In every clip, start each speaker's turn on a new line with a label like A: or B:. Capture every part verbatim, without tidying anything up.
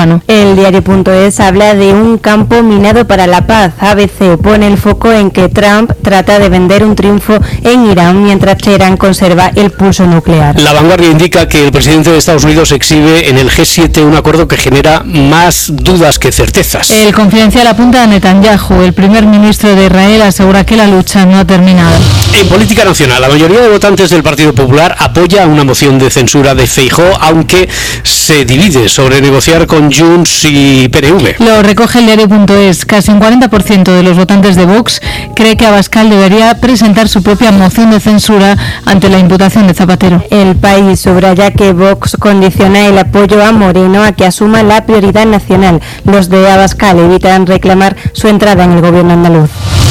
A: lejano.
B: El diario.es habla de un campo minado para la paz. A B C pone el foco en que Trump trata de vender un triunfo en Irán mientras Teherán conserva el pulso nuclear.
C: La Vanguardia indica que el presidente de Estados Unidos exhibe en el G siete un acuerdo que genera más dudas que certezas.
A: El Confidencial apunta a Netanyahu. El primer ministro de Israel asegura que la lucha no ha terminado.
C: En política nacional, la mayoría de votantes del Partido Popular apoya una moción de censura de Feijóo, aunque se divide sobre negociar con Junts y P N V.
A: Lo recoge el diario.es. Casi un cuarenta por ciento de los votantes de Vox cree que Abascal debería presentar su propia moción de censura ante la imputación de Zapatero.
B: El País subraya que Vox condiciona el apoyo a Moreno a que asuma la prioridad nacional. Los de Abascal evitan reclamar su entrada en el gobierno andaluz.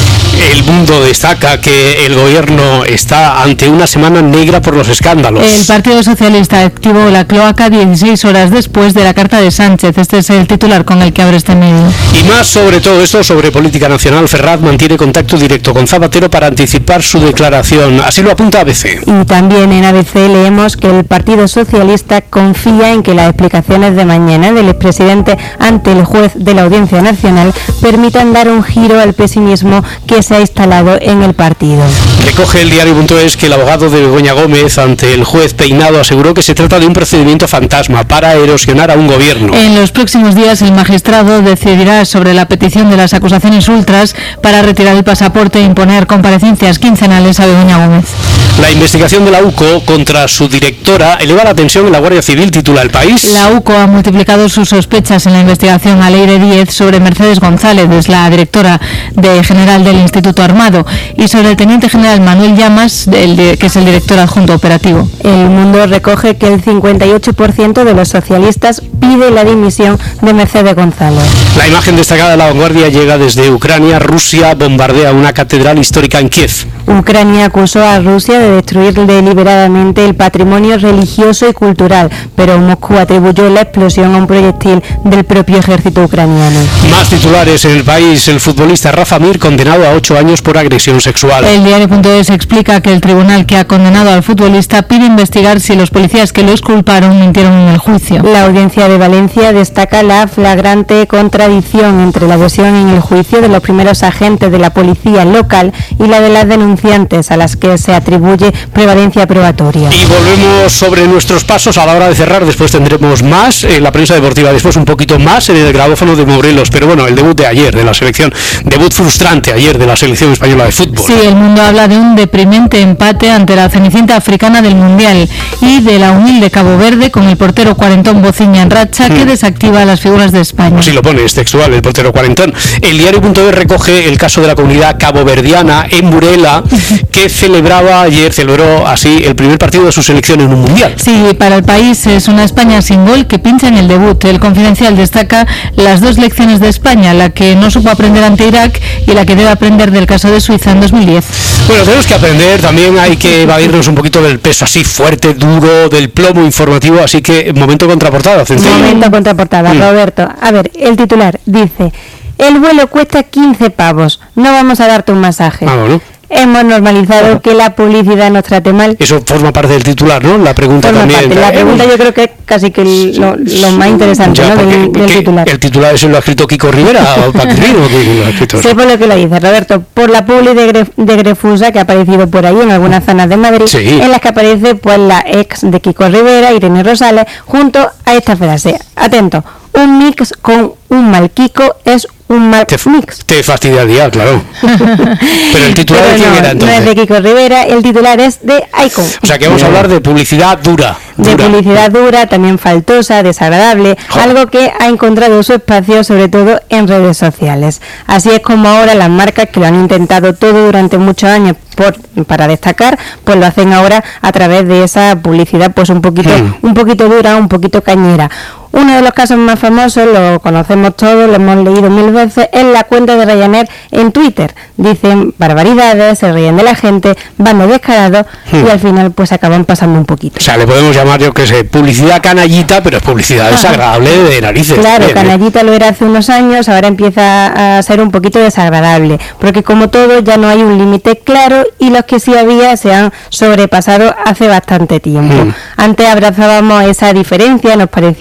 C: El Mundo destaca que el gobierno está ante una semana negra por los escándalos.
A: El Partido Socialista activó la cloaca dieciséis horas después de la carta de Sánchez. Este es el titular con el que abre este medio.
C: Y más sobre todo esto, sobre política nacional, Ferraz mantiene contacto directo con Zapatero para anticipar su declaración. Así lo apunta A B C.
B: Y también en A B C leemos que el Partido Socialista confía en que las explicaciones de mañana del expresidente ante el juez de la Audiencia Nacional permitan dar un giro al pesimismo que se ha instalado en el partido.
C: Recoge el diario.es que el abogado de Begoña Gómez ante el juez Peinado aseguró que se trata de un procedimiento fantasma para erosionar a un gobierno.
A: En los próximos días el magistrado decidirá sobre la petición de las acusaciones ultras para retirar el pasaporte e imponer comparecencias quincenales a Begoña Gómez.
C: La investigación de la U C O contra su directora eleva la tensión en la Guardia Civil, titula El País.
A: La U C O ha multiplicado sus sospechas en la investigación a Leire Díez sobre Mercedes González, es la directora de general del Instituto Armado, y sobre el teniente general Manuel Llamas, el de, que es el director adjunto operativo.
B: El Mundo recoge que el cincuenta y ocho por ciento de los socialistas pide la dimisión de Mercedes González.
C: La imagen destacada de la Vanguardia llega desde Ucrania. Rusia bombardea una catedral histórica en Kiev.
B: Ucrania acusó a Rusia de destruir deliberadamente el patrimonio religioso y cultural, pero Moscú atribuyó la explosión a un proyectil del propio ejército ucraniano.
C: Más titulares en El País. El futbolista Rafa Mir condenado a ocho años por agresión sexual.
A: El diario.es explica que el tribunal que ha condenado al futbolista pide investigar si los policías que lo exculparon mintieron en el juicio.
B: La audiencia de Valencia destaca la flagrante contradicción entre la versión en el juicio de los primeros agentes de la policía local y la de las denunciantes, a las que se atribuye prevalencia probatoria.
C: Y volvemos sobre nuestros pasos a la hora de cerrar. Después tendremos más en la prensa deportiva, después un poquito más en el grabófono de Morelos. Pero bueno, el debut de ayer de la selección, debut frustrante ayer de la selección española de fútbol.
A: Sí, el Mundo habla de un deprimente empate ante la cenicienta africana del Mundial y de la humilde Cabo Verde con el portero cuarentón Bociña en racha que mm. desactiva las figuras de España.
C: Así lo pone, es textual, el portero cuarentón. El diario.es recoge el caso de la comunidad caboverdiana en Burela, que celebraba ayer, celebró así el primer partido de su selección en un Mundial.
A: Sí, para El País es una España sin gol que pincha en el debut. El Confidencial destaca las dos lecciones de España, la que no supo aprender ante Irak y la que debe aprender del caso de Suiza en dos mil diez.
C: Bueno, tenemos que aprender, también hay que evadirnos un poquito del peso así fuerte, duro, del plomo informativo, así que momento contraportada. Centeno.
B: Momento contraportada, mm. Roberto. A ver, el titular dice: el vuelo cuesta quince pavos, no vamos a darte un masaje.
C: Ah, bueno.
B: Hemos normalizado no. que la publicidad nos trate mal.
C: Eso forma parte del titular, ¿no? La pregunta forma también.
B: Parte. La pregunta yo creo que es casi que el, lo, lo más interesante, ya, ¿no? del, del titular.
C: ¿El titular eso lo ha escrito Kiko Rivera o Paquirrín o quién lo ha escrito?
B: Sé por lo que lo dice, Roberto. Por la publi de, Gref, de Grefusa que ha aparecido por ahí en algunas zonas de Madrid, sí. en las que aparece pues la ex de Kiko Rivera, Irene Rosales, junto a esta frase. Atento. Un mix con un mal Kiko es un mal
C: te,
B: mix.
C: Te fastidia el día, claro. Pero el titular
B: Pero
C: de quién
B: no,
C: era entonces.
B: No es de Kiko Rivera, el titular es de Icon.
C: O sea que vamos a hablar de publicidad dura.
B: De
C: dura.
B: publicidad dura, también faltosa, desagradable, Joder. algo que ha encontrado su espacio sobre todo en redes sociales. Así es como ahora las marcas que lo han intentado todo durante muchos años por, para destacar, pues lo hacen ahora a través de esa publicidad pues un poquito, hmm. un poquito dura, un poquito cañera. Uno de los casos más famosos, lo conocemos todos, lo hemos leído mil veces, es la cuenta de Ryanair en Twitter. Dicen barbaridades, se ríen de la gente, van de descarados hmm. y al final pues acaban pasando un poquito.
C: O sea, le podemos llamar, yo que sé, publicidad canallita, pero es publicidad Ajá. desagradable de narices.
B: Claro, bien, canallita bien. Lo era hace unos años, ahora empieza a ser un poquito desagradable, porque como todo ya no hay un límite claro y los que sí había se han sobrepasado hace bastante tiempo. Hmm. Antes abrazábamos esa diferencia, nos parecía curioso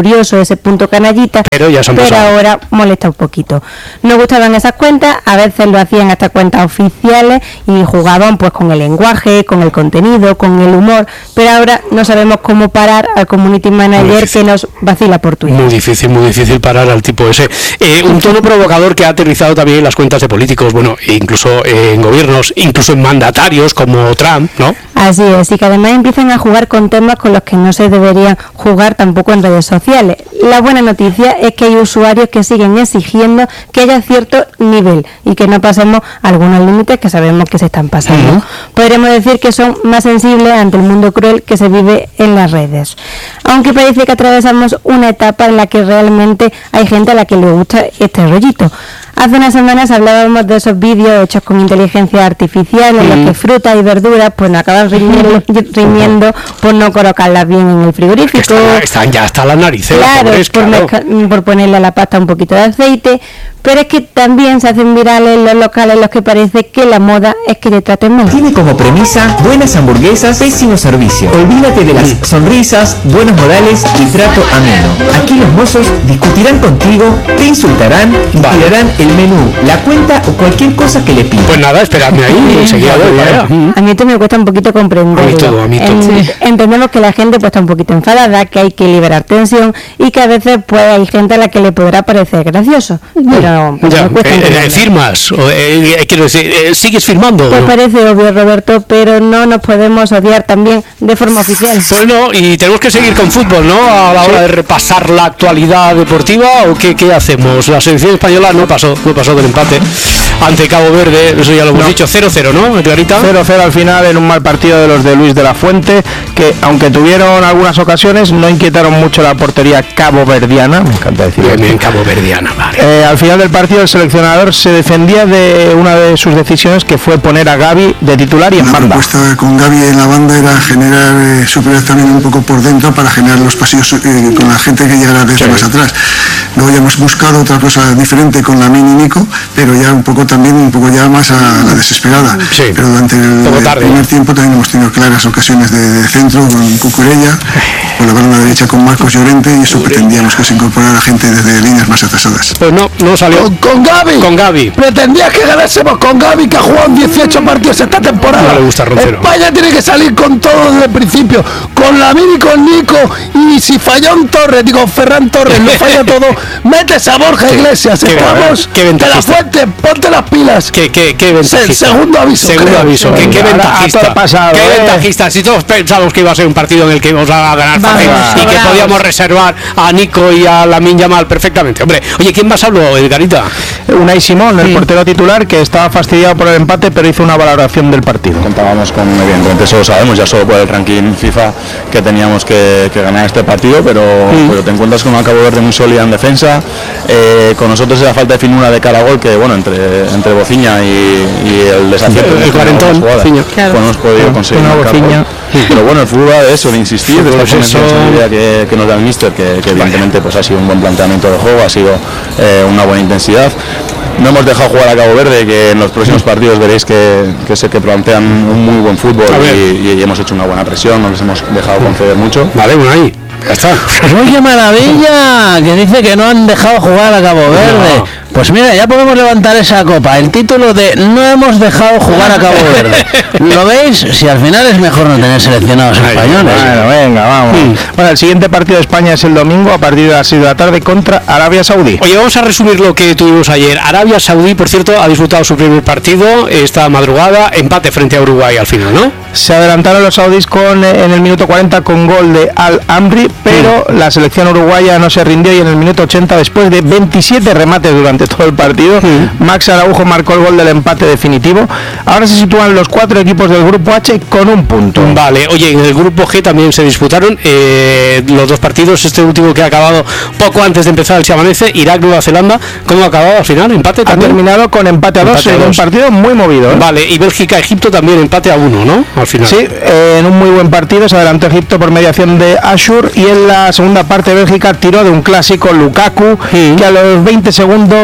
B: curioso, ese punto canallita,
C: pero, ya
B: pero ahora molesta un poquito. No gustaban esas cuentas, a veces lo hacían hasta cuentas oficiales y jugaban pues con el lenguaje, con el contenido, con el humor, pero ahora no sabemos cómo parar al community manager que nos vacila por Twitter.
C: Muy difícil, muy difícil parar al tipo ese. Eh, un tono provocador que ha aterrizado también en las cuentas de políticos, bueno, incluso en gobiernos, incluso en mandatarios como Trump, ¿no?
B: Así es, y que además empiezan a jugar con temas con los que no se deberían jugar tampoco en redes sociales. La buena noticia es que hay usuarios que siguen exigiendo que haya cierto nivel y que no pasemos algunos límites que sabemos que se están pasando. Uh-huh. Podríamos decir que son más sensibles ante el mundo cruel que se vive en las redes. Aunque parece que atravesamos una etapa en la que realmente hay gente a la que le gusta este rollito. Hace unas semanas hablábamos de esos vídeos hechos con inteligencia artificial en mm. los que frutas y verduras pues nos acaban riñendo, riñendo por no colocarlas bien en el frigorífico.
C: Están, están ya hasta las narices.
B: Claro, pobres, por, claro. Mezca, por ponerle a la pasta un poquito de aceite. Pero es que también se hacen virales los locales en los que parece que la moda es que te traten mal.
D: Tiene como premisa buenas hamburguesas, pésimo servicio. Olvídate de las sonrisas, buenos modales y trato ameno. Aquí los mozos discutirán contigo, te insultarán y vale. tirarán el menú, la cuenta o cualquier cosa que le pidas.
C: Pues nada, esperadme ahí y enseguida voy para allá.
B: A mí esto me cuesta un poquito comprender.
C: A mí todo, a mí todo.
B: En, sí. Entendemos que la gente pues está un poquito enfadada, que hay que liberar tensión y que a veces pues hay gente a la que le podrá parecer gracioso. Pero No,
C: ya, eh, eh, firmas, o, eh, quiero decir, eh, ¿sigues firmando?
B: Pues
C: ¿no?
B: Parece obvio, Roberto, pero no nos podemos odiar también de forma oficial.
C: Pues no, y tenemos que seguir con fútbol, ¿no? A la hora sí. de repasar la actualidad deportiva, ¿o qué, qué hacemos? La selección española no pasó, no pasó del empate ante Cabo Verde, eso ya lo hemos no. dicho, cero cero, ¿no, Clarita?
E: cero cero al final en un mal partido de los de Luis de la Fuente, que aunque tuvieron algunas ocasiones, no inquietaron mucho la portería caboverdiana, me encanta decirlo.
C: Bien, bien, caboverdiana, vale.
E: Eh, al final del partido el seleccionador se defendía de una de sus decisiones, que fue poner a Gavi de titular y en
F: la
E: banda.
F: La propuesta con Gavi en la banda era generar eh, superar también un poco por dentro para generar los pasillos eh, con la gente que llegara desde sí. más atrás. Luego ya hemos buscado otra cosa diferente con la Mini Nico, pero ya un poco también un poco ya más a la desesperada.
C: Sí.
F: Pero durante el, el primer tiempo también hemos tenido claras ocasiones de, de centro con Cucurella, con la banda derecha con Marcos Llorente, y eso pretendíamos que se incorporara gente desde líneas más atrasadas.
C: Pues no, no salió.
G: Con, con Gavi.
C: Con Gavi.
G: Pretendías que ganásemos con Gavi, que ha jugado en dieciocho partidos esta temporada.
C: No le gusta Roncero.
G: España tiene que salir con todo desde el principio, con la Mini, con Nico, y si falla un Torres, digo Ferran Torres, no falla todo, metes a Borja Iglesias, estamos de la Fuente, ponte las pilas.
C: Qué, qué, qué ventajista.
G: Se, segundo aviso.
C: Segundo
G: creo.
C: aviso. Qué, qué ventajista.
E: Pasado,
C: qué
E: eh.
C: ventajista. Si todos pensamos que iba a ser un partido en el que íbamos a ganar fácil y que podíamos reservar a Nico y a Lamine Yamal perfectamente. Hombre, oye, ¿quién más habló, Edgarita?
E: Unai Simón, el sí. portero titular, que estaba fastidiado por el empate, pero hizo una valoración del partido.
H: Contábamos con, evidentemente eso lo sabemos, ya solo por el ranking FIFA, que teníamos que, que ganar este partido, pero, sí. pero te encuentras con una Cabo Verde muy sólida en defensa, eh, con nosotros esa falta de finura de cara a gol, que bueno, entre, entre Bociña y, y el desacierto
C: el, el cuarentón,
H: jugada, claro. pues hemos podido ah, conseguir una Bociña. Sí. Pero bueno, el fútbol va de eso, de insistir, de esta eso... idea que, que nos da el míster, que, que evidentemente pues ha sido un buen planteamiento de juego, ha sido eh, una buena intensidad. No hemos dejado jugar a Cabo Verde, que en los próximos partidos veréis que, que sé que plantean un muy buen fútbol y, y hemos hecho una buena presión, no les hemos dejado conceder mucho.
C: Vale, bueno, ahí. Ya está.
I: ¡Oye, maravilla! Que dice que no han dejado jugar a Cabo Verde. No. Pues mira, ya podemos levantar esa copa. El título de no hemos dejado jugar a Cabo Verde. ¿Lo veis? Si al final es mejor no tener seleccionados españoles.
E: Bueno, venga, vamos. Sí. Bueno, el siguiente partido de España es el domingo a partir de las seis de la tarde contra Arabia Saudí.
C: Oye, vamos a resumir lo que tuvimos ayer. Arabia Saudí, por cierto, ha disputado su primer partido esta madrugada, empate frente a Uruguay al final, ¿no?
E: Se adelantaron los saudíes con, en el minuto cuarenta con gol de Al-Amri, pero sí. la selección uruguaya no se rindió y en el minuto ochenta, después de veintisiete remates durante todo el partido, sí. Max Araujo marcó el gol del empate definitivo. Ahora se sitúan los cuatro equipos del grupo H con un punto.
C: Vale, oye, en el grupo G también se disputaron eh, los dos partidos, este último que ha acabado poco antes de empezar el Se Amanece, Irak-Nueva Zelanda. ¿Cómo ha acabado al final? ¿Empate también?
E: Ha terminado con empate a dos, en un partido muy movido, ¿eh?
C: Vale, y Bélgica-Egipto también empate a uno, ¿no? Al final.
E: Sí, eh, en un muy buen partido se adelantó Egipto por mediación de Ashur, y en la segunda parte Bélgica tiró de un clásico, Lukaku, sí. que a los veinte segundos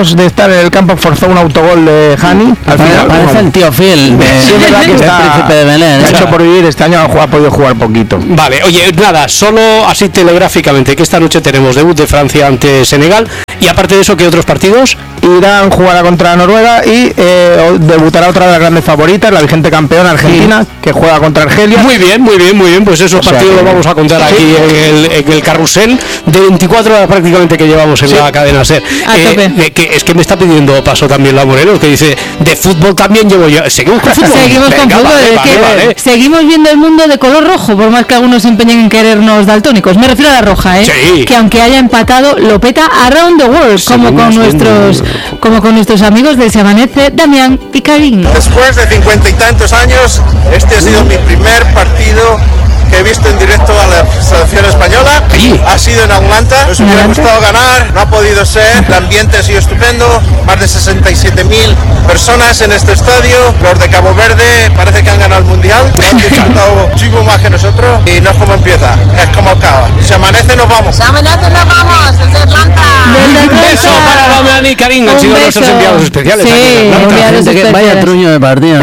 E: minutos de estar en el campo forzó un autogol de Hani. Al final,
I: parece
E: bueno,
I: el tío Phil. De,
E: sí, es verdad que está,
I: el príncipe de Belén.
E: Ha hecho por vivir, este año ha podido jugar poquito.
C: Vale, oye, nada, solo así telegráficamente, que esta noche tenemos debut de Francia ante Senegal, y aparte de eso, ¿qué otros partidos?
E: Irán jugará contra Noruega y eh, debutará otra de las grandes favoritas, la vigente campeona Argentina, sí, que juega contra Argelia.
C: Muy bien, muy bien, muy bien, pues esos o sea, partidos los vamos a contar sí, aquí en el, en el carrusel de veinticuatro horas prácticamente que llevamos en sí, la cadena SER. Eh, eh, que es que me está pidiendo paso también la Morelos, que dice, de fútbol también llevo yo. Seguimos con fútbol.
A: Seguimos Venga, con fútbol, vale, es vale, que vale. Seguimos viendo el mundo de color rojo, por más que algunos se empeñen en querernos daltónicos. Me refiero a la roja, ¿eh?
C: Sí.
A: Que aunque haya empatado, lo peta around the world, sí, como con nuestros como con nuestros amigos de Se Amanece, Damián y Karim.
J: Después de cincuenta y tantos años, este ha sido mi primer partido que he visto en directo a la selección española.
C: Sí.
J: Ha sido en Atlanta. Nos hubiera gustado ganar, no ha podido ser. El ambiente ha sido estupendo. Más de sesenta y siete mil personas en este estadio. Los de Cabo Verde parece que han ganado el mundial. Lo han disfrutado muchísimo más que nosotros. Y no es como empieza, es como acaba. Se amanece, nos vamos.
K: Se amanece, nos vamos. Desde Atlanta.
C: Un beso para Damián y Karim, han sido nuestros enviados especiales.
A: Sí,
I: enviados especiales. Vaya truño de partido.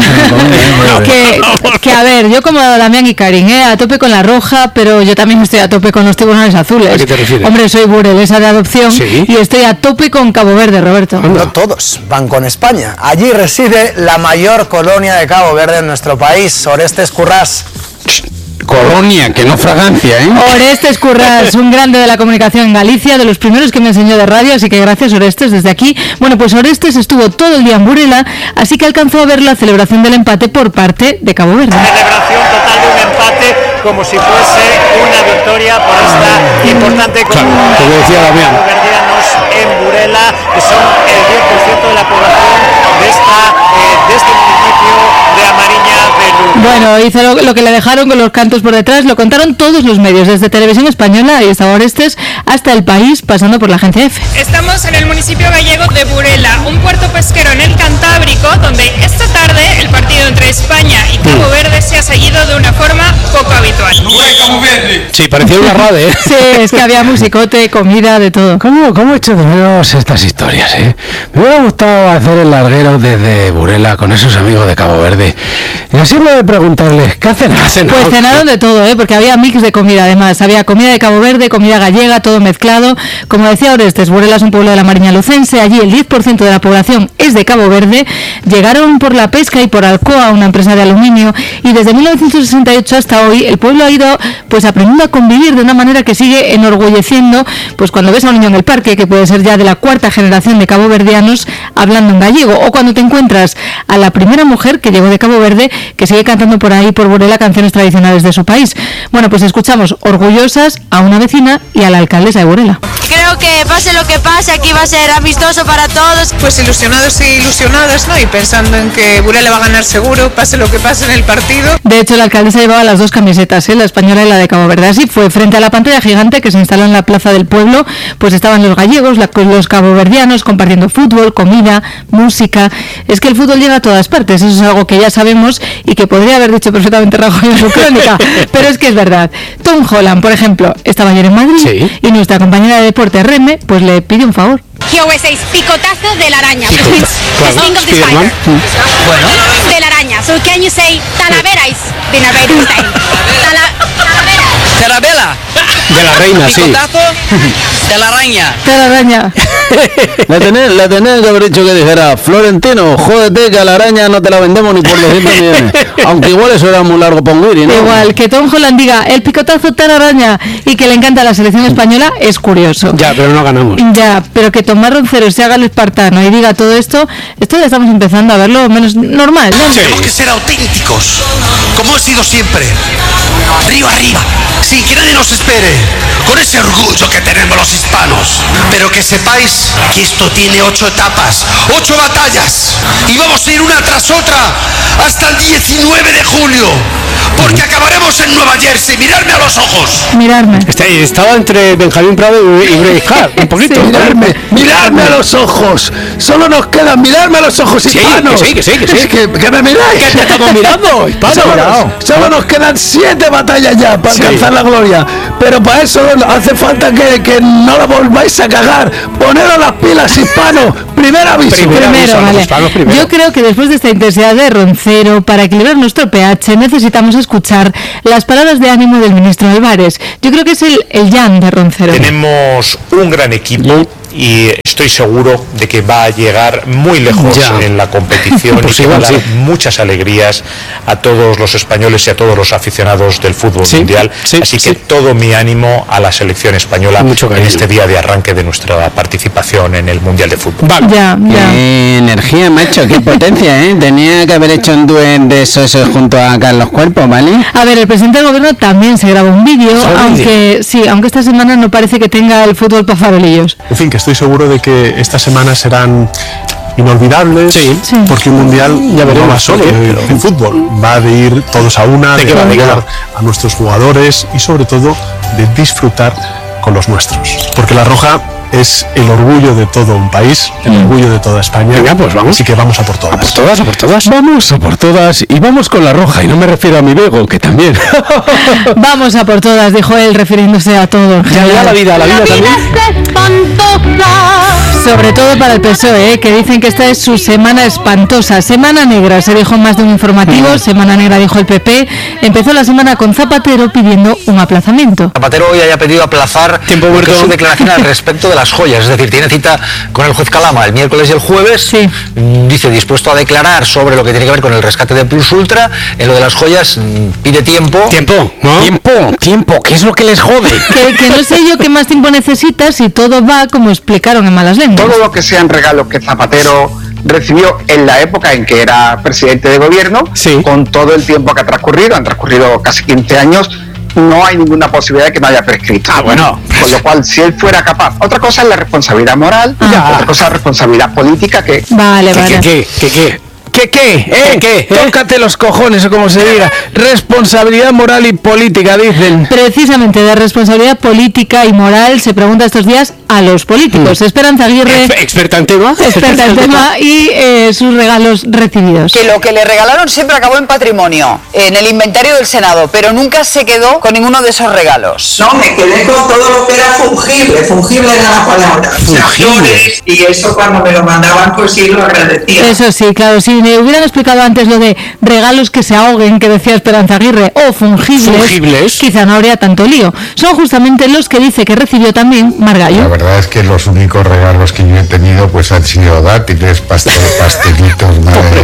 A: que, que a ver, yo como Damián y Karim, ¿eh? A tope con la roja, pero yo también estoy a tope con los tiburones azules.
C: ¿A qué te refieres?
A: Hombre, soy burelesa de adopción, ¿sí? Y estoy a tope con Cabo Verde, Roberto.
L: No todos van con España. Allí reside la mayor colonia de Cabo Verde en nuestro país, Orestes Currás.
I: Colonia, que no fragancia, ¿eh?
A: Orestes Currás, un grande de la comunicación en Galicia, de los primeros que me enseñó de radio, así que gracias, Orestes, desde aquí. Bueno, pues Orestes estuvo todo el día en Burela, así que alcanzó a ver la celebración del empate por parte de Cabo Verde.
M: Celebración total de un empate, como si fuese una victoria por esta importante comunidad.
C: Como decía Damián.
M: Caboverdianos en Burela, que son el diez por ciento de la población de, esta, eh, de este municipio de Amariña de Lugo.
A: Bueno, hizo lo, lo que le dejaron con los cantos por detrás, lo contaron todos los medios, desde Televisión Española y hasta Orestes, hasta El País, pasando por la Agencia F.
N: Estamos en el municipio gallego de Burela, un puerto pesquero en el Cantábrico, donde esta tarde el partido entre España y Cabo Verde se ha seguido de una forma poco habitual.
C: Sí, parecía una radio, ¿eh?
A: Sí, es que había musicote, comida, de todo.
I: ¿Cómo, cómo he hecho de menos estas historias, eh? Me hubiera gustado hacer el larguero desde Burela con esos amigos de Cabo Verde. Y así me de preguntarles, ¿qué hacen?
A: Pues cenaron de todo, ¿eh? Porque había mix de comida, además. Había comida de Cabo Verde, comida gallega, todo mezclado. Como decía Orestes, Burela es un pueblo de la Mariña Lucense. Allí el diez por ciento de la población es de Cabo Verde. Llegaron por la pesca y por Alcoa, una empresa de aluminio. Y desde mil novecientos sesenta y ocho hasta hoy, el pueblo ha ido pues aprendiendo a convivir de una manera que sigue enorgulleciendo. Pues cuando ves a un niño en el parque, que puede ser ya de la cuarta generación de caboverdianos, hablando en gallego. O cuando te encuentras a la primera mujer que llegó de Cabo Verde, que sigue cantando por ahí, por Burela, canciones tradicionales de su país. Bueno, pues escuchamos orgullosas a una vecina y a la alcaldesa de Burela.
K: Creo que pase lo que pase, aquí va a ser amistoso para todos.
N: Pues ilusionados y ilusionadas, ¿no? Y pensando en que Burela va a ganar seguro, pase lo que pase en el partido.
A: De hecho, la alcaldesa llevaba las dos camisetas, ¿eh? La española y la de Cabo Verde. Así fue, frente a la pantalla gigante que se instaló en la plaza del pueblo, pues estaban los gallegos, la, los caboverdianos, compartiendo fútbol, comida, música. Es que el fútbol llega a todas partes, eso es algo que ya sabemos y que podría haber dicho perfectamente Rajoy en su crónica, pero es que es verdad. Tom Holland, por ejemplo, estaba ayer en Madrid,
C: sí,
A: y nuestra compañera de deporte, Reme, pues le pide un favor.
O: He always says picotazo de la araña.
C: Claro,
O: Sting of the spider.
C: bueno.
O: De la araña. So can you say Talavera is Dinarbeira style? Talavera.
M: Carabela.
C: De la reina, sí.
M: Picotazo de la araña.
A: De la araña.
I: Le tenés, le tenés que haber dicho que dijera, Florentino, jódete que a la araña no te la vendemos ni por doscientos millones. Aunque igual eso era muy largo para un guiri, ¿no?
A: Igual, que Tom Holland diga el picotazo tal araña y que le encanta la selección española es curioso.
C: Ya, pero no ganamos.
A: Ya, pero que Tomás Roncero se haga el espartano y diga todo esto, esto ya estamos empezando a verlo menos normal, ¿no?
P: Sí. Tenemos que ser auténticos, como he sido siempre. Río arriba, sin que nadie nos espere, con ese orgullo que tenemos los hispanos. Pero que sepáis que esto tiene ocho etapas, ocho batallas, y vamos a ir una tras otra hasta el diecinueve de julio, porque acabaremos en Nueva Jersey. Mirarme a los ojos.
A: Mirarme.
C: Está, estaba entre Benjamín Prado y Braveheart, un poquito.
G: Sí, mirarme, mirarme a los ojos. Solo nos queda mirarme a los ojos,
C: sí,
G: hispanos.
C: Que sí, que sí, que sí.
G: Es que, que me miráis.
C: ¿Qué te estamos mirando, hispano?
G: Solo, solo nos quedan siete batallas ya para sí. alcanzar la gloria. Pero para eso hace falta que, que no la volváis a cagar. Poneros las pilas, hispanos. Primer aviso.
A: Primero,
G: primero,
A: vale.
G: hispanos, primero.
A: Yo creo que después de esta intensidad de Roncero, para equilibrar nuestro pH, necesitamos escuchar las palabras de ánimo del ministro Álvarez. Yo creo que es el, el Jan de Roncero.
Q: Tenemos un gran equipo y estoy seguro de que va a llegar muy lejos ya. en la competición pues y que va a dar sí. muchas alegrías a todos los españoles y a todos los aficionados del fútbol sí, mundial. Sí, Así que sí. todo mi ánimo a la selección española en este día de arranque de nuestra participación en el Mundial de Fútbol.
I: Vale. Ya, ya. Qué energía, macho, qué potencia, ¿eh? Tenía que haber hecho un duet de esos junto a Carlos Cuerpo, ¿vale?
A: A ver, el presidente del gobierno también se grabó un vídeo, aunque sí, aunque esta semana no parece que tenga el fútbol para farolillos.
R: En fin, que estoy seguro de que estas semanas serán inolvidables, sí, sí. porque un mundial ya no va solo en fútbol, va de ir todos a una, de, de apoyar a nuestros jugadores y sobre todo de disfrutar con los nuestros, porque la Roja es el orgullo de todo un país, el mm. orgullo de toda España.
C: Venga, pues vamos.
R: Así que vamos a por todas.
C: A por todas, a por todas.
E: Vamos a por todas y vamos con la Roja, y no me refiero a mi Bego, que también.
A: Vamos a por todas, dijo él, refiriéndose a todo.
C: Ya, ya la vida, la vida, la vida también.
A: Sobre todo para el P S O E, ¿eh? Que dicen que esta es su semana espantosa. Semana negra, se dijo en más de un informativo. Mm. Semana negra, dijo el P P. Empezó la semana con Zapatero pidiendo un aplazamiento.
S: Zapatero hoy haya pedido aplazar
C: tiempo muerto
S: su declaración al respecto de las joyas. Es decir, tiene cita con el juez Calama el miércoles y el jueves.
A: Sí.
S: Dice, dispuesto a declarar sobre lo que tiene que ver con el rescate de Plus Ultra. En lo de las joyas, pide tiempo.
C: Tiempo, ¿no?
I: Tiempo, tiempo, ¿qué es lo que les jode?
A: Que, que no sé yo qué más tiempo necesitas si todo va como explicaron en Malas Lenguas.
T: Todo lo que sean regalos que Zapatero recibió en la época en que era presidente de gobierno, sí. con todo el tiempo que ha transcurrido, han transcurrido casi quince años, no hay ninguna posibilidad de que no haya prescrito.
C: Ah, bueno.
T: Con lo cual, si él fuera capaz, otra cosa es la responsabilidad moral, ah. otra cosa es la responsabilidad política que...
A: Vale,
C: ¿Qué,
A: vale.
C: ¿Qué, qué, qué, qué?
E: ¿Qué qué? ¿Eh?
C: ¿Qué, qué?
E: Tócate los cojones, o como se diga. Responsabilidad moral y política, dicen.
A: Precisamente de responsabilidad política y moral se pregunta estos días a los políticos. Mm. Esperanza Aguirre,
C: experta en tema,
A: experta en tema y eh, sus regalos recibidos.
U: Que lo que le regalaron siempre acabó en patrimonio, en el inventario del Senado, pero nunca se quedó con ninguno de esos regalos.
V: No, me quedé con todo lo que era fungible. Fungible era la palabra. Fungible. Y eso cuando me lo mandaban, pues sí lo agradecía.
A: Eso sí, claro, sí. Me hubieran explicado antes lo de regalos que se ahoguen, que decía Esperanza Aguirre, o fungibles,
C: fungibles,
A: quizá no habría tanto lío. Son justamente los que dice que recibió también Margallo.
W: La verdad es que los únicos regalos que yo he tenido pues han sido dátiles, pastel, pastelitos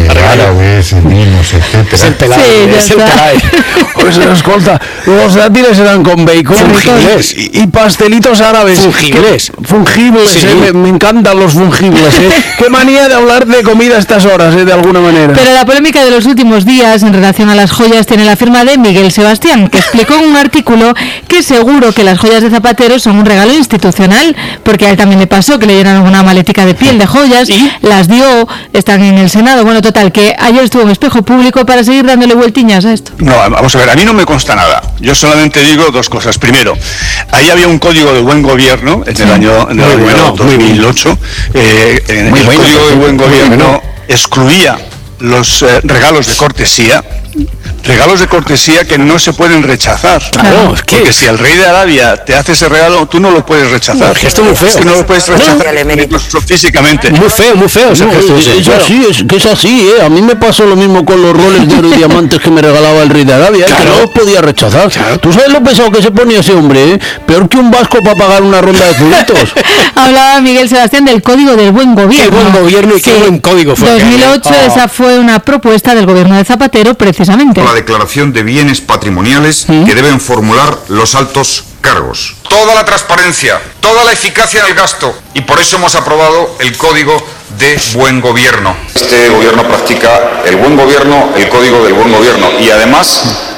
W: árabes, vinos, etcétera.
C: Es el pelado, sí, es el pelado.
E: Pues escolta, los dátiles eran con bacon, fungibles, y, y pastelitos árabes.
C: Fungibles.
E: Que, fungibles, sí. eh, me, me encantan los fungibles. Eh. Qué manía de hablar de comida a estas horas, eh, de alguna manera.
A: Pero la polémica de los últimos días en relación a las joyas tiene la firma de Miguel Sebastián, que explicó en un artículo que seguro que las joyas de Zapatero son un regalo institucional, porque a él también le pasó que le llenaron una maletica de piel de joyas, ¿y? Las dio, están en el Senado. Bueno, total, que ayer estuvo en Espejo Público para seguir dándole vueltiñas a esto.
X: No, vamos a ver, a mí no me consta nada. Yo solamente digo dos cosas. Primero, ahí había un código de buen gobierno en sí. el año, en el año bueno, dos mil ocho. Eh, en el bueno, código de buen gobierno bueno. excluía los eh, regalos de cortesía, regalos de cortesía que no se pueden rechazar.
C: Claro,
X: ¿qué? Porque si el rey de Arabia te hace ese regalo, tú no lo puedes rechazar.
C: Es que esto es muy feo.
X: Es que no lo puedes rechazar no. físicamente.
C: Muy feo, muy feo.
I: No, es, es así, es que es así, ¿eh? A mí me pasó lo mismo con los roles de oro y diamantes que me regalaba el rey de Arabia, claro. que no los podía rechazar. Claro. ¿Tú sabes lo pesado que se ponía ese hombre, eh? Peor que un vasco para pagar una ronda de zuritos.
A: Hablaba Miguel Sebastián del Código del Buen Gobierno.
C: Qué buen gobierno y sí. qué buen código fue.
A: dos mil ocho, oh. esa fue una propuesta del gobierno de Zapatero, precisamente.
Y: La declaración de bienes patrimoniales ¿Mm? que deben formular los altos cargos. Toda la transparencia, toda la eficacia en el gasto, y por eso hemos aprobado el Código de Buen Gobierno. Este gobierno practica el buen gobierno, el Código del Buen Gobierno, y además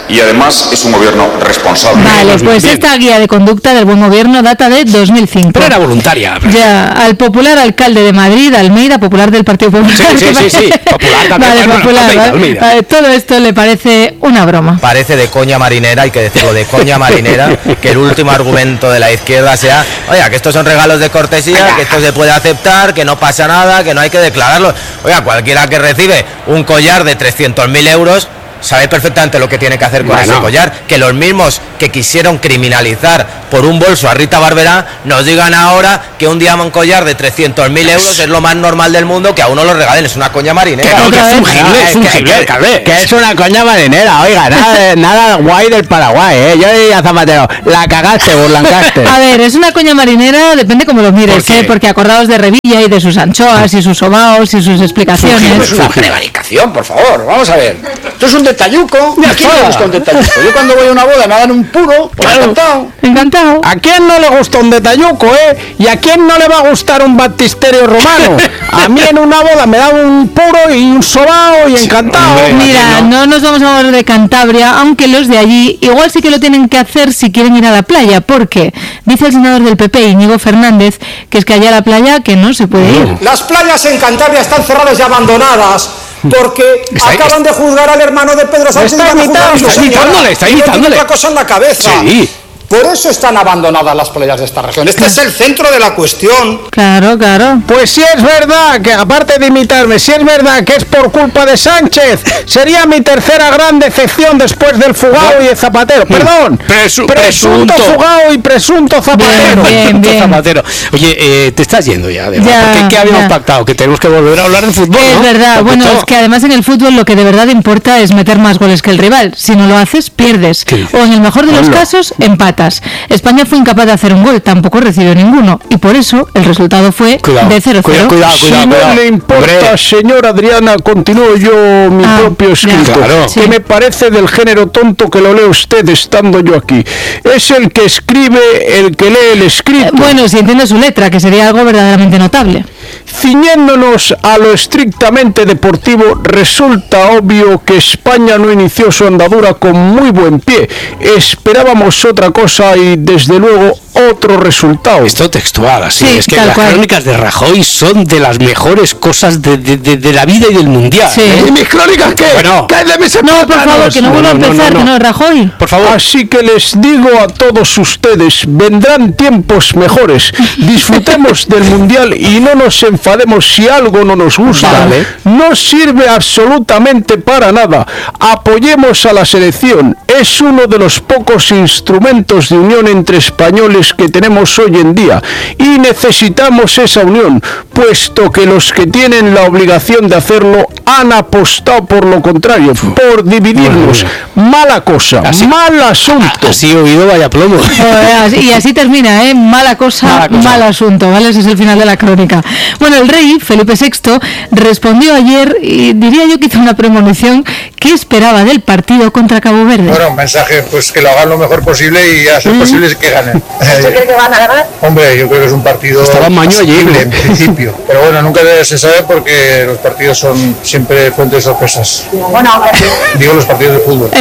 Y: y además es un gobierno responsable.
A: Vale, pues
Y: Bien.
A: esta guía de conducta del buen gobierno data de dos mil cinco.
C: Pero era voluntaria.
A: Ya, al popular alcalde de Madrid, Almeida, popular del Partido Popular.
C: Sí, sí, sí, sí, popular también.
A: Vale,
C: Bueno,
A: popular,
C: Almeida,
A: ¿vale?
C: Almeida.
A: Vale, todo esto le parece una broma.
B: Parece de coña marinera, hay que decirlo, de coña marinera, que el último argumento de la izquierda sea, oiga, que estos son regalos de cortesía, que esto se puede aceptar, que no pasa nada, que no hay que declararlo. Oiga, cualquiera que recibe un collar de trescientos mil euros sabe perfectamente lo que tiene que hacer con
C: Bueno.
B: ese collar. Que los mismos que quisieron criminalizar por un bolso a Rita Barberá nos digan ahora que un día un collar de trescientos mil euros es lo más normal del mundo, que a uno lo regalen. Es una coña marinera.
I: Que no, que es fungible, es fungible, cabré. Que es una coña marinera, oiga, nada, de- nada guay del Paraguay, ¿eh? Yo diría a Zapatero, la cagaste, Burlancaste.
A: A ver, es una coña marinera, depende cómo lo mires, ¿eh? Porque acordaos de Revilla y de sus anchoas y sus sobaos y sus explicaciones.
D: Es una prevaricación, por favor, vamos a ver. Esto es un detalluco. ¿A quién le gusta un detalluco? Yo cuando voy a una boda me dan un puro, pues encantado.
A: Encantado.
E: ¿A quién no le gusta un detalluco, eh? ¿Y a quién no le va a gustar un baptisterio romano? A mí en una boda me dan un puro y un sobao y encantado.
A: Mira, no nos vamos a hablar de Cantabria, aunque los de allí igual sí que lo tienen que hacer si quieren ir a la playa, porque dice el senador del P P, Íñigo Fernández, que es que allá a la playa que no se puede ir.
F: Las playas en Cantabria están cerradas y abandonadas porque
C: Está-
F: acaban de juzgar al hermano de Pedro Sánchez.
C: Está
F: y van a juzgar a
C: imitando,
F: su
C: está
F: señora.
C: imitándole, está
F: Y no tiene
C: imitándole.
F: otra cosa en la cabeza.
C: Sí.
F: Por eso están abandonadas las playas de esta región. Este es el centro de la cuestión.
A: Claro, claro.
E: Pues si es verdad, que aparte de imitarme, si es verdad que es por culpa de Sánchez, sería mi tercera gran decepción después del Fugao y de Zapatero. Perdón,
C: Presu-
E: presunto
C: presunto.
E: Fugao y presunto Zapatero.
A: Bien, bien.
C: Zapatero. Oye, eh, te estás yendo ya, de verdad.
A: Ya,
C: ¿Por qué, ¿Qué habíamos
A: ya.
C: pactado? Que tenemos que volver a hablar de fútbol,
A: Es
C: ¿no?
A: verdad,
C: Porque
A: bueno,
C: todo-
A: es que además en el fútbol lo que de verdad importa es meter más goles que el rival. Si no lo haces, pierdes. O en el mejor de los
E: Hola.
A: casos, empatas. España fue incapaz de hacer un gol, tampoco recibió ninguno. Y por eso el resultado fue
C: Cuidado,
A: de cero cero.
C: cuidado, cuidado,
E: Si
C: cuidado,
E: no
C: cuidado.
E: le importa,
C: Hombre.
E: señor Adriana, continúo yo mi
A: Ah,
E: propio
A: ya.
E: escrito,
C: Claro.
E: que
A: Sí.
E: me parece del género tonto que lo lee usted estando yo aquí. Es el que escribe, el que lee el escrito.
A: Eh, Bueno, si entiende su letra, que sería algo verdaderamente notable.
E: Ciñéndonos a lo estrictamente deportivo, resulta obvio que España no inició su andadura con muy buen pie. Esperábamos otra cosa y, desde luego, otro resultado.
C: Esto textual, así.
A: Sí,
C: es que
A: tal
C: las
A: cual.
C: crónicas de Rajoy son de las mejores cosas de, de- de- de la vida y del mundial.
A: Sí.
C: ¿eh?
G: ¿Y mis crónicas qué?
C: Bueno.
G: ¿Qué de mis
A: No, por favor, que no vuelva a
C: no, no,
A: empezar,
C: no,
A: que
C: no.
A: no, Rajoy.
C: Por favor.
E: Así que les digo a todos ustedes, vendrán tiempos mejores. Disfrutemos del mundial y no nos enfademos si algo no nos gusta.
C: Vale.
E: No sirve absolutamente para nada. Apoyemos a la selección. Es uno de los pocos instrumentos de unión entre españoles que tenemos hoy en día. Y necesitamos esa unión, puesto que los que tienen la obligación de hacerlo han apostado por lo contrario, por dividirnos. Mala cosa,
C: Así-
E: mal asunto.
C: Así he oído, vaya plomo.
A: Joder, Y así termina, ¿eh? Mala cosa,
C: Mala cosa.
A: mal asunto, ¿vale? Ese es el final de la crónica. Bueno, el rey, Felipe sexto, respondió ayer, y diría yo que hizo una premonición, ¿qué esperaba del partido contra Cabo Verde?
H: Bueno, un mensaje, pues que lo hagan lo mejor posible y a ser posible es que ganen.
O: ¿Usted cree que van a ganar?
H: Hombre, yo creo que es un partido
C: Estaba en Maño allí.
H: asequible, en principio. Pero bueno, nunca se sabe porque los partidos son siempre fuente de sorpresas.
O: Bueno, hombre.
H: Digo los partidos de fútbol.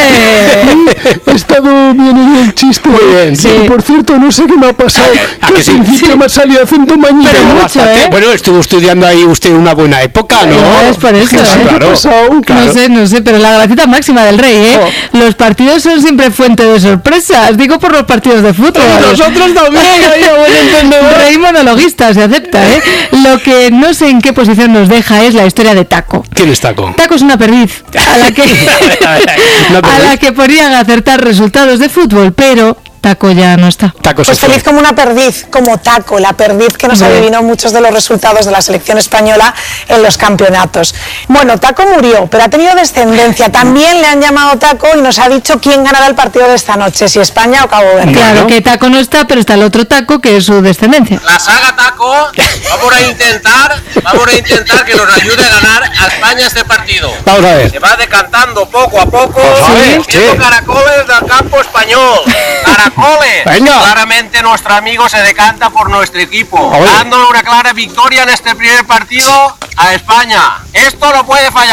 A: ¡Eh!
E: Ha estado bien en el chiste.
C: bien,
A: sí.
E: Pero, por cierto, no sé qué me ha pasado.
C: ¿A
E: que
C: que
E: al
C: sí?
E: principio me ha salido haciendo mañana.
A: Pero mucho,
C: Bastante.
A: ¿eh?
C: Bueno, estuvo estudiando ahí usted una buena época, ¿no?
A: No, es por eso,
C: Sí,
A: ¿eh?
C: claro,
E: ¿Qué ha pasado?
C: claro.
A: No sé, no sé, pero la gracita máxima del rey, ¿eh? Los partidos son siempre fuente de sorpresas. Digo por los partidos de fútbol.
E: Nosotros también, ahí a buen entendedor.
A: Rey monologuista, se acepta, ¿eh? Lo que no sé en qué posición nos deja es la historia de Taco.
C: ¿Quién es Taco?
A: Taco es una perdiz a la que,
C: Una
A: a
C: perdiz.
A: la que podrían acertar resultados de fútbol, pero Taco ya no está.
C: Taco
J: Pues
C: se
J: feliz
C: fue.
J: como una perdiz, como Taco, la perdiz que nos
A: Hombre.
J: adivinó muchos de los resultados de la selección española en los campeonatos. Bueno, Taco murió, pero ha tenido descendencia. También le han llamado Taco y nos ha dicho quién ganará el partido de esta noche, si España o Cabo Verde.
A: Claro que Taco no está, pero está el otro Taco, que es su descendencia.
Z: La saga Taco, vamos a intentar, vamos a intentar que nos ayude a ganar a España este partido.
C: Vamos a ver.
Z: Se va decantando poco a poco,
C: a ver,
Z: viendo
C: sí.
Z: caracoles del campo español. Caracoles.
C: Venga.
Z: Claramente nuestro amigo se decanta por nuestro equipo,
C: A ver.
Z: dándole una clara victoria en este primer partido a España. Esto no puede fallar.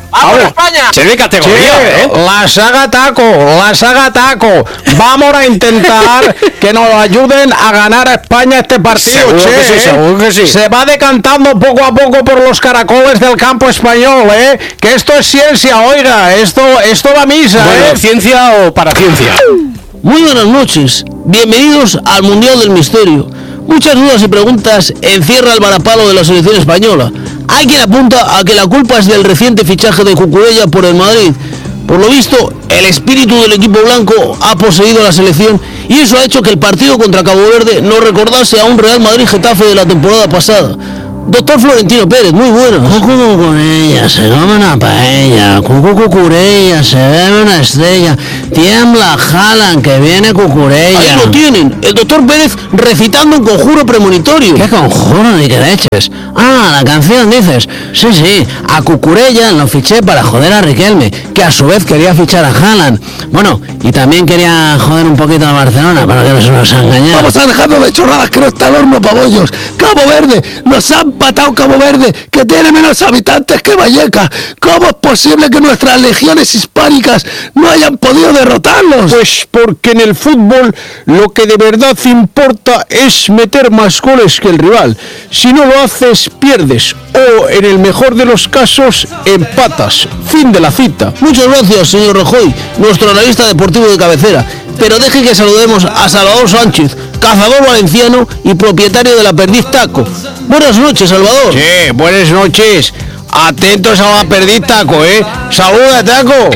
Z: ¡Vamos, España!
C: Se ve categoría,
I: Sí,
C: ¿eh?
I: La saga Taco, la saga Taco. Vamos a intentar que nos ayuden a ganar a España este partido.
C: Seguro
I: che,
C: que sí,
I: ¿eh?
C: seguro que sí.
I: Se va decantando poco a poco por los caracoles del campo español, ¿eh? Que esto es ciencia, oiga. Esto, esto va a misa,
C: Bueno,
I: ¿eh?
C: ¿ciencia o para ciencia?
K: Muy buenas noches, bienvenidos al Mundial del Misterio. Muchas dudas y preguntas encierra el varapalo de la selección española. Hay quien apunta a que la culpa es del reciente fichaje de Cucurella por el Madrid. Por lo visto, el espíritu del equipo blanco ha poseído a la selección y eso ha hecho que el partido contra Cabo Verde no recordase a un Real Madrid-Getafe de la temporada pasada. Doctor Florentino Pérez, muy buenas.
I: Cucurella, se come una paella. Cucurella, se bebe una estrella. Tiembla Haaland, que viene Cucurella.
K: Ahí lo tienen, el doctor Pérez recitando un conjuro premonitorio.
I: ¿Qué conjuro ni que leches? Ah, la canción dices. Sí, sí, a Cucurella lo fiché para joder a Riquelme, que a su vez quería fichar a Haaland. Bueno, y también quería joder un poquito a Barcelona, para que no se nos engañara.
G: Vamos a dejarnos de chorradas, que no está el horno para bollos. Cabo Verde, nos han patado Cabo Verde, que tiene menos habitantes que Vallecas. ¿Cómo es posible que nuestras legiones hispánicas no hayan podido derrotarlos?
L: Pues porque en el fútbol lo que de verdad importa es meter más goles que el rival. Si no lo haces, pierdes. O, en el mejor de los casos, empatas. Fin de la cita.
K: Muchas gracias, señor Rajoy, nuestro analista deportivo de cabecera. Pero deje que saludemos a Salvador Sánchez, cazador valenciano y propietario de la Perdiz Taco. Buenas noches, Salvador.
I: Sí, buenas noches. Atentos a la Perdiz Taco, ¿eh? Saluda, Taco.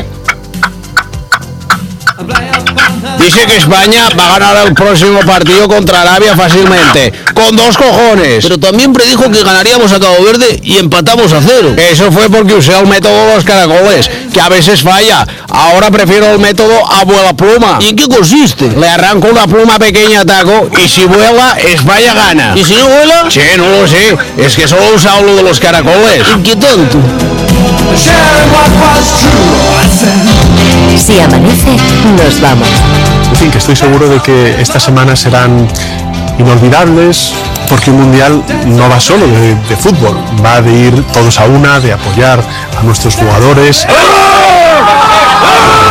I: Dice que España va a ganar el próximo partido contra Arabia fácilmente, con dos cojones.
K: Pero también predijo que ganaríamos a Cabo Verde y empatamos a cero.
I: Eso fue porque usé el método de los caracoles, que a veces falla. Ahora prefiero el método abuela pluma.
K: ¿Y en qué consiste?
I: Le arranco una pluma pequeña a Taco y si vuela, España gana.
K: ¿Y si no vuela?
I: Sí, no lo sé. Es que solo he usado lo de los caracoles.
K: Inquietante.
M: Si amanece, nos vamos.
R: En fin, que estoy seguro de que estas semanas serán inolvidables, porque un mundial no va solo de, de fútbol, va de ir todos a una, de apoyar a nuestros jugadores.